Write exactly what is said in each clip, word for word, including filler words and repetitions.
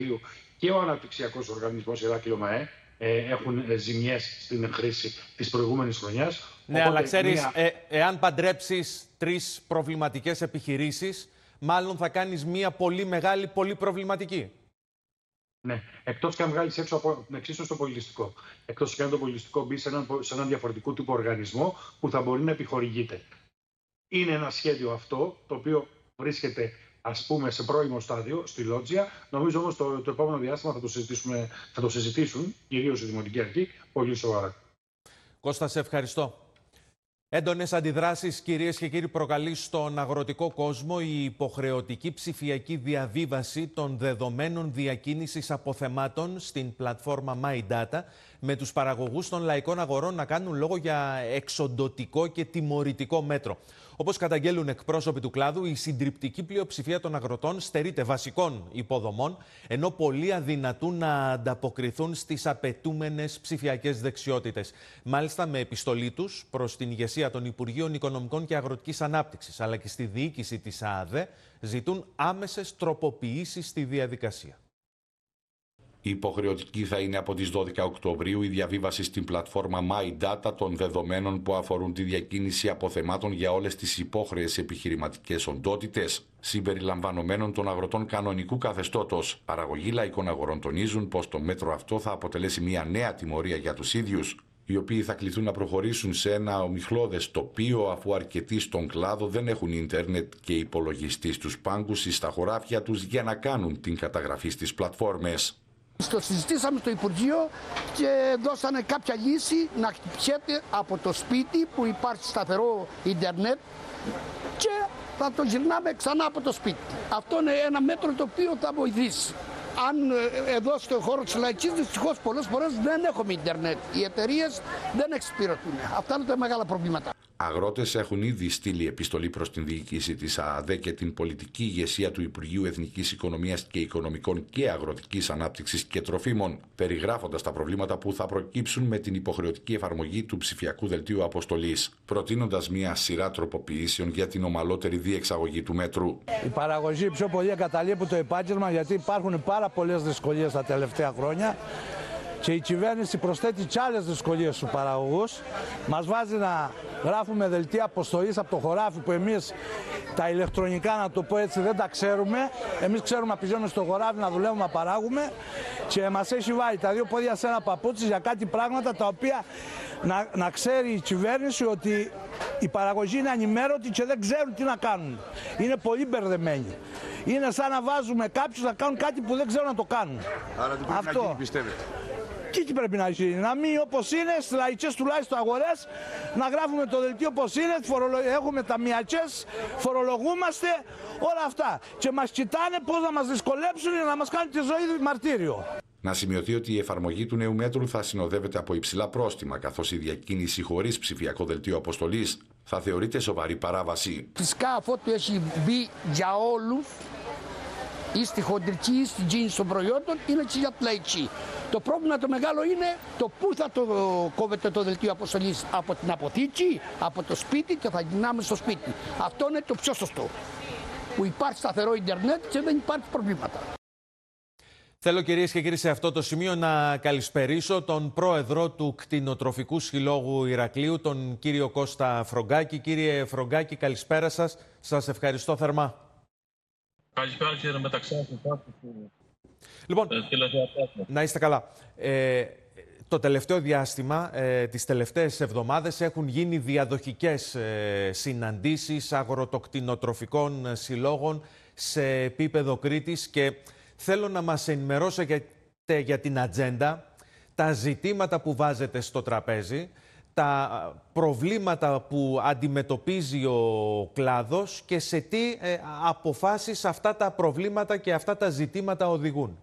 και ο αναπτυξιακός οργανισμός Ηράκλειο ΜΑΕ έχουν ζημιές στην χρήση της προηγούμενης χρονιάς. Ναι, οπότε, αλλά ξέρεις, μια... ε, εάν παντρέψεις τρεις προβληματικές επιχειρήσεις, μάλλον θα κάνεις μία πολύ μεγάλη, πολύ προβληματική. Ναι, εκτός και αν βγάλεις έξω από εξίσου στο πολιτιστικό. Εκτός και αν το πολιτιστικό μπει σε έναν, σε έναν διαφορετικό τύπο οργανισμό που θα μπορεί να επιχορηγείται. Είναι ένα σχέδιο αυτό, το οποίο βρίσκεται, ας πούμε, σε πρώιμο στάδιο, στη Λότζια. Νομίζω όμως το, το επόμενο διάστημα θα το, συζητήσουμε, θα το συζητήσουν, κυρίως η Δημοτική Αρχή, πολύ σοβαρά. Κώστα, σε ευχαριστώ. Έντονες αντιδράσεις, κυρίες και κύριοι, προκαλεί στον αγροτικό κόσμο η υποχρεωτική ψηφιακή διαβίβαση των δεδομένων διακίνησης αποθεμάτων στην πλατφόρμα MyData, με τους παραγωγούς των λαϊκών αγορών να κάνουν λόγο για εξοντωτικό και τιμωρητικό μέτρο. Όπως καταγγέλουν εκπρόσωποι του κλάδου, η συντριπτική πλειοψηφία των αγροτών στερείται βασικών υποδομών, ενώ πολλοί αδυνατούν να ανταποκριθούν στις απαιτούμενες ψηφιακές δεξιότητες. Μάλιστα, με επιστολή τους προς την ηγεσία των Υπουργείων Οικονομικών και Αγροτικής Ανάπτυξης, αλλά και στη διοίκηση της ΑΑΔΕ, ζητούν άμεσες τροποποιήσεις στη διαδικασία. Υποχρεωτική θα είναι από τις δώδεκα Οκτωβρίου η διαβίβαση στην πλατφόρμα MyData των δεδομένων που αφορούν τη διακίνηση αποθεμάτων για όλες τις υπόχρεες επιχειρηματικές οντότητες, συμπεριλαμβανομένων των αγροτών κανονικού καθεστώτος. Παραγωγοί λαϊκών αγορών τονίζουν πως το μέτρο αυτό θα αποτελέσει μια νέα τιμωρία για τους ίδιους, οι οποίοι θα κληθούν να προχωρήσουν σε ένα ομιχλώδες τοπίο, αφού αρκετοί στον κλάδο δεν έχουν ίντερνετ και υπολογιστή στους πάγκους ή στα χωράφια τους για να κάνουν την καταγραφή στις πλατφόρμες. Το συζητήσαμε στο Υπουργείο και δώσανε κάποια λύση να χτυπιέται από το σπίτι που υπάρχει σταθερό ίντερνετ και θα το γυρνάμε ξανά από το σπίτι. Αυτό είναι ένα μέτρο το οποίο θα βοηθήσει. Αν εδώ στο χώρο της λαϊκής, δυστυχώς πολλές φορές δεν έχουμε ίντερνετ. Οι εταιρείες δεν εξυπηρετούν. Αυτά είναι τα μεγάλα προβλήματα. Αγρότες έχουν ήδη στείλει επιστολή προς την διοίκηση της ΑΑΔΕ και την πολιτική ηγεσία του Υπουργείου Εθνικής Οικονομίας και Οικονομικών και Αγροτικής Ανάπτυξης και Τροφίμων, περιγράφοντας τα προβλήματα που θα προκύψουν με την υποχρεωτική εφαρμογή του ψηφιακού δελτίου αποστολής, προτείνοντας μια σειρά τροποποιήσεων για την ομαλότερη διεξαγωγή του μέτρου. Οι παραγωγοί πιο πολύ εγκαταλείπουν το επάγγελμα, γιατί υπάρχουν πάρα πολλές δυσκολίες τα τελευταία χρόνια. Και η κυβέρνηση προσθέτει κι άλλες δυσκολίες στους παραγωγούς. Μας βάζει να γράφουμε δελτία αποστολής από το χωράφι, που εμείς τα ηλεκτρονικά, να το πω έτσι, δεν τα ξέρουμε. Εμείς ξέρουμε να πηγαίνουμε στο χωράφι, να δουλεύουμε, να παράγουμε. Και μας έχει βάλει τα δύο πόδια σε ένα παπούτσι για κάτι πράγματα τα οποία να, να ξέρει η κυβέρνηση ότι οι παραγωγοί είναι ανημέρωτοι και δεν ξέρουν τι να κάνουν. Είναι πολύ μπερδεμένοι. Είναι σαν να βάζουμε κάποιους να κάνουν κάτι που δεν ξέρουν να το κάνουν. Άρα τι πρέπει να γίνει, πιστεύετε? Τι πρέπει να γίνει, να μην όπως είναι, στις λαϊκές τουλάχιστον αγορές, να γράφουμε το δελτίο όπως είναι, έχουμε ταμιακές, φορολογούμαστε, όλα αυτά. Και μας κοιτάνε πώς να μας δυσκολέψουν για να μας κάνουν τη ζωή μαρτύριο. Να σημειωθεί ότι η εφαρμογή του νέου μέτρου θα συνοδεύεται από υψηλά πρόστιμα, καθώς η διακίνηση χωρίς ψηφιακό δελτίο αποστολής θα θεωρείται σοβαρή παράβαση. Φυσικά αυτό του έχει μπει για όλους, ή στη χοντρική ή στην κίνηση των προϊόντων, είναι και για τη λαϊκή. Το πρόβλημα το μεγάλο είναι το πού θα το κόβεται το δελτίο αποστολής, από την αποθήκη, από το σπίτι, και θα γυρνάμε στο σπίτι. Αυτό είναι το πιο σωστό. Που υπάρχει σταθερό ίντερνετ και δεν υπάρχει προβλήματα. Θέλω, κυρίες και κύριοι, σε αυτό το σημείο να καλησπερίσω τον πρόεδρο του Κτηνοτροφικού Συλλόγου Ηρακλείου, τον κύριο Κώστα Φρογκάκη. Κύριε Φρογκάκη, καλησπέρα σας. Σας ευχαριστώ θερμά. Καλησπέρα, κύριε Μεταξά. Λοιπόν, να είστε καλά. Ε, το τελευταίο διάστημα, ε, τις τελευταίες εβδομάδες, έχουν γίνει διαδοχικές ε, συναντήσεις αγροτοκτηνοτροφικών συλλόγων σε επίπεδο Κρήτης και θέλω να μας ενημερώσετε για την ατζέντα, τα ζητήματα που βάζετε στο τραπέζι, τα προβλήματα που αντιμετωπίζει ο κλάδος και σε τι ε, αποφάσεις αυτά τα προβλήματα και αυτά τα ζητήματα οδηγούν.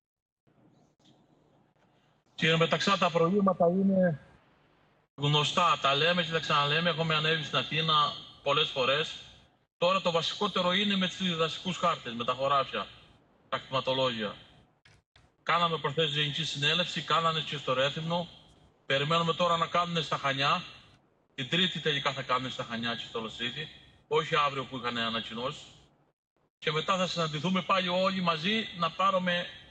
Κύριε Μεταξά, τα προβλήματα είναι γνωστά. Τα λέμε και τα ξαναλέμε. Έχουμε ανέβει στην Αθήνα πολλές φορές. Τώρα το βασικότερο είναι με τους διδαστικούς χάρτες, με τα χωράφια, τα κτηματολόγια. Κάναμε προχθές γενική συνέλευση, κάνανε και στο Ρέθυμνο. Περιμένουμε τώρα να κάνουν στα Χανιά. Την Τρίτη τελικά θα κάνουν στα Χανιά και στο Λοσίδι. Όχι αύριο που είχαν ανακοινώσει. Και μετά θα συναντηθούμε πάλι όλοι μαζί να πάρουμε